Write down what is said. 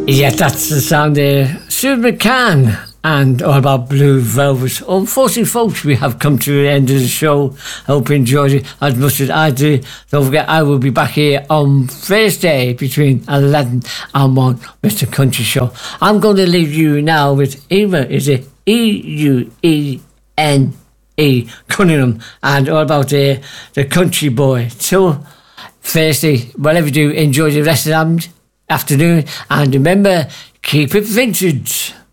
Yeah, that's the sound there. Sue McCann and All About Blue Velvet. Unfortunately, folks, we have come to the end of the show. I hope you enjoyed it as much as I did. Don't forget, I will be back here on Thursday between 11 and 1 with the Country Show. I'm going to leave you now with Eva, is it Euene Cunningham, and all about the Country Boy. So, Thursday, whatever you do, enjoy the rest of the afternoon, and remember, keep it vintage.